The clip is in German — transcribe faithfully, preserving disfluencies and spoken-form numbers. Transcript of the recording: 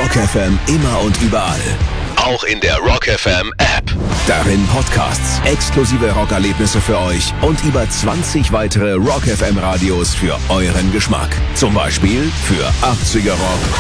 Rock F M immer und überall. Auch in der Rock F M App. Darin Podcasts, exklusive Rockerlebnisse für euch und über zwanzig weitere Rock F M Radios für euren Geschmack. Zum Beispiel für achtziger Rock,